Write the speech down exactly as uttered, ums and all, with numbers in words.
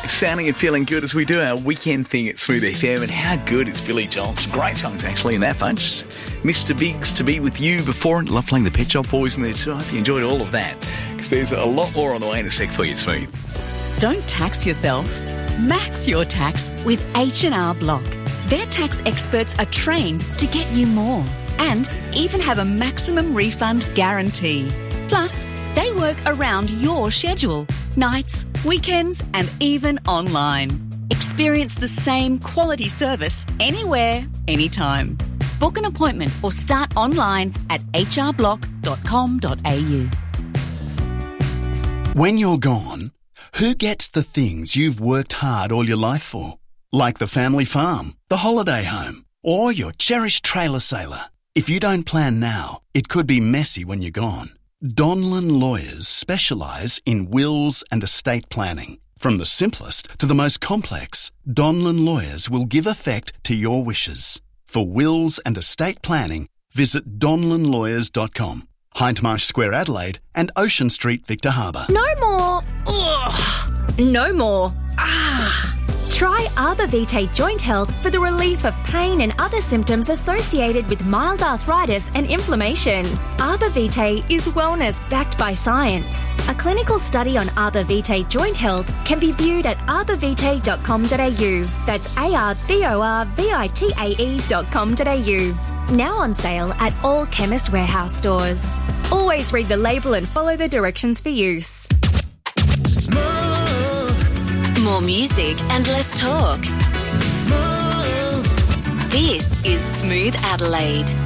Sounding and feeling good as we do our weekend thing at Smooth F M. And how good is Billy Joel? Some great songs actually in that bunch. Mister Biggs, To Be With You before it. Love playing the Pet Shop Boys in there too. I hope you enjoyed all of that, because there's a lot more on the way in a sec for you, Smooth. Don't tax yourself. Max your tax with H and R Block. Their tax experts are trained to get you more and even have a maximum refund guarantee. Plus, they work around your schedule, nights, weekends, and even online. Experience the same quality service anywhere, anytime. Book an appointment or start online at h r block dot com dot a u. When you're gone, who gets the things you've worked hard all your life for? Like the family farm, the holiday home, or your cherished trailer sailor. If you don't plan now, it could be messy when you're gone. Donlan Lawyers specialise in wills and estate planning. From the simplest to the most complex, Donlan Lawyers will give effect to your wishes. For wills and estate planning, visit donlan lawyers dot com. Hindmarsh Square, Adelaide, and Ocean Street, Victor Harbour. No more. Ugh. No more. Ah. Try Arbor Vitae Joint Health for the relief of pain and other symptoms associated with mild arthritis and inflammation. Arbor Vitae is wellness backed by science. A clinical study on Arbor Vitae Joint Health can be viewed at arbor vitae dot com dot a u. That's A R B O R V I T A E dot com dot a u. Now on sale at all Chemist Warehouse stores. Always read the label and follow the directions for use. More music and less talk. This is Smooth Adelaide.